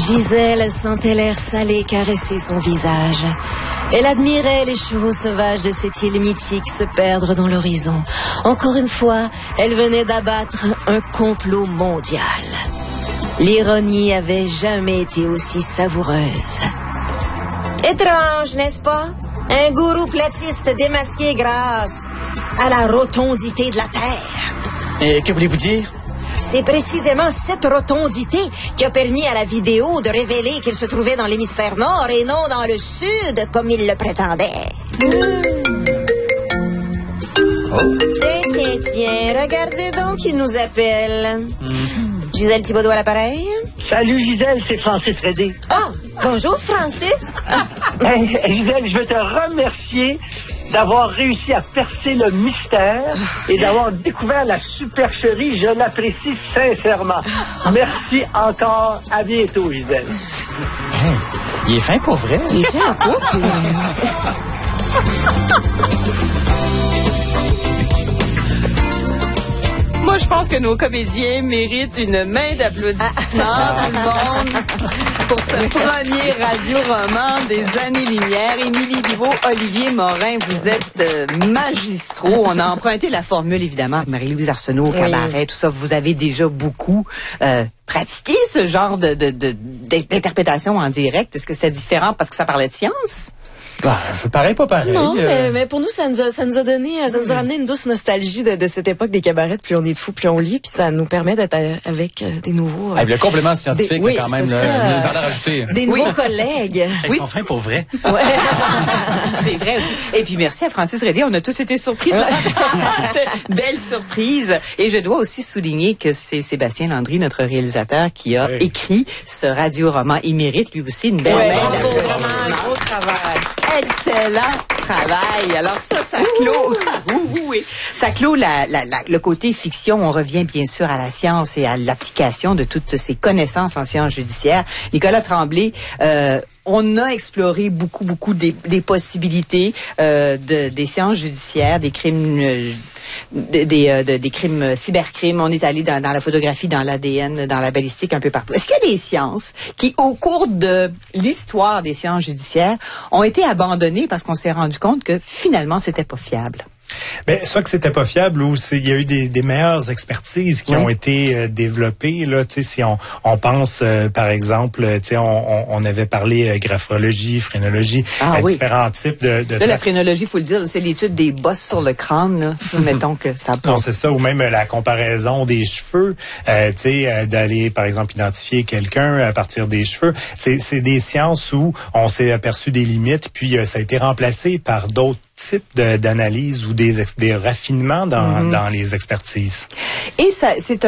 Gisèle sentait l'air salé caresser son visage. Elle admirait les chevaux sauvages de cette île mythique se perdre dans l'horizon. Encore une fois, elle venait d'abattre un complot mondial. L'ironie avait jamais été aussi savoureuse. Étrange, n'est-ce pas? Un gourou platiste démasqué grâce à la rotondité de la Terre. Et que voulez-vous dire? C'est précisément cette rotondité qui a permis à la vidéo de révéler qu'il se trouvait dans l'hémisphère nord et non dans le sud, comme il le prétendait. Tiens, regardez donc qui nous appelle. Gisèle Thibodeau à l'appareil. Salut Gisèle, c'est Francis Redé. Ah, bonjour Francis. Gisèle, je veux te remercier d'avoir réussi à percer le mystère et d'avoir découvert la supercherie. Je l'apprécie sincèrement. Merci encore. À bientôt, Gisèle. Hey, il est fin pour vrai. Il est fin en couple. Moi, je pense que nos comédiens méritent une main d'applaudissements, tout le monde, pour ce premier radio-roman des années-lumière. Émilie Bibeau, Olivier Morin, vous êtes magistraux. On a emprunté la formule, évidemment, Marie-Louise Arsenault, Cabaret, tout ça. Vous avez déjà beaucoup pratiqué ce genre d'interprétation en direct. Est-ce que c'est différent parce que ça parlait de science? Bah, pareil, pas pareil. Non, mais pour nous, ça nous a ramené une douce nostalgie de cette époque des cabarets. Plus on est de fous, plus on lit, puis ça nous permet d'être avec des nouveaux... le complément scientifique, oui, quand même, une valeur ajoutée. Des nouveaux collègues. Ils sont fins pour vrai. Ouais. C'est vrai aussi. Et puis merci à Francis Redé, on a tous été surpris. Belle surprise. Et je dois aussi souligner que c'est Sébastien Landry, notre réalisateur, qui a écrit ce radio-roman. Il mérite lui aussi une belle main. Vraiment un gros travail. Excellent travail. Alors ça clôt. Ça clôt le côté fiction. On revient bien sûr à la science et à l'application de toutes ces connaissances en sciences judiciaires. Nicolas Tremblay, on a exploré beaucoup des possibilités des sciences judiciaires, des crimes des crimes, cybercrimes. On est allé dans la photographie, dans l'ADN, dans la balistique, un peu partout. Est-ce qu'il y a des sciences qui, au cours de l'histoire des sciences judiciaires, ont été abandonnées parce qu'on s'est rendu compte que finalement c'était pas fiable? Ben, soit que c'était pas fiable ou il y a eu des meilleures expertises qui ont été développées là, tu sais, si on pense par exemple, tu sais, on avait parlé graphrologie, phrénologie, différents types de là, la phrénologie, faut le dire, c'est l'étude des bosses sur le crâne là, mettons que ça Non, c'est ça, ou même la comparaison des cheveux, tu sais, d'aller par exemple identifier quelqu'un à partir des cheveux, c'est des sciences où on s'est aperçu des limites, puis ça a été remplacé par d'autres types d'analyses ou des raffinements dans les expertises. Et ça, c'est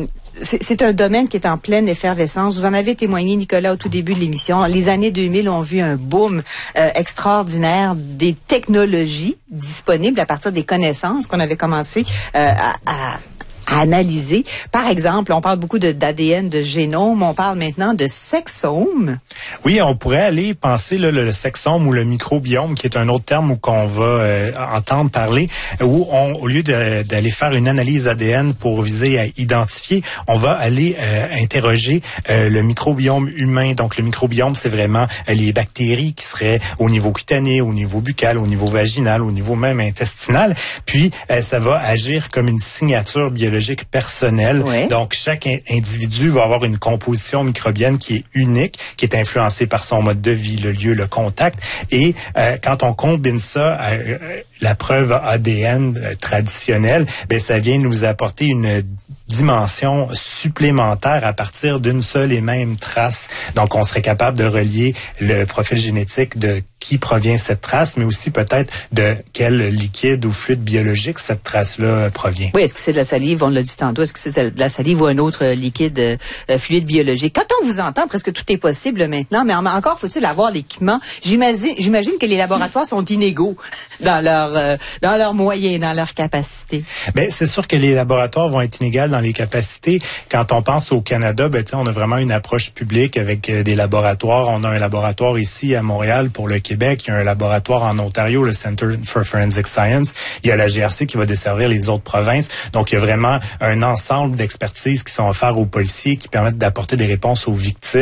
un domaine qui est en pleine effervescence. Vous en avez témoigné, Nicolas, au tout début de l'émission. Les années 2000 ont vu un boom extraordinaire des technologies disponibles à partir des connaissances qu'on avait commencé à analyser. Par exemple, on parle beaucoup d'ADN, de génome, on parle maintenant de sexome. Oui, on pourrait aller penser le sexome ou le microbiome, qui est un autre terme qu'on va entendre parler, où au lieu d'aller faire une analyse ADN pour viser à identifier, on va aller interroger le microbiome humain. Donc, le microbiome, c'est vraiment les bactéries qui seraient au niveau cutané, au niveau buccal, au niveau vaginal, au niveau même intestinal. Puis, ça va agir comme une signature biologique personnelle. Oui. Donc, chaque individu va avoir une composition microbienne qui est unique, qui est influencée par son mode de vie, le lieu, le contact. Et quand on combine ça à la preuve ADN traditionnelle, ben ça vient nous apporter une dimension supplémentaire à partir d'une seule et même trace. Donc, on serait capable de relier le profil génétique de qui provient cette trace, mais aussi peut-être de quel liquide ou fluide biologique cette trace-là provient. Oui, est-ce que c'est de la salive? On l'a dit tantôt. Est-ce que c'est de la salive ou un autre liquide fluide biologique? Quand on vous entend, presque tout est possible maintenant, mais encore faut-il avoir l'équipement. J'imagine que les laboratoires sont inégaux dans leurs moyens, dans leurs capacités. Ben, c'est sûr que les laboratoires vont être inégaux dans les capacités. Quand on pense au Canada, ben, on a vraiment une approche publique avec des laboratoires. On a un laboratoire ici à Montréal pour le Québec. Il y a un laboratoire en Ontario, le Center for Forensic Science. Il y a la GRC qui va desservir les autres provinces. Donc, il y a vraiment un ensemble d'expertises qui sont offertes aux policiers qui permettent d'apporter des réponses aux victimes.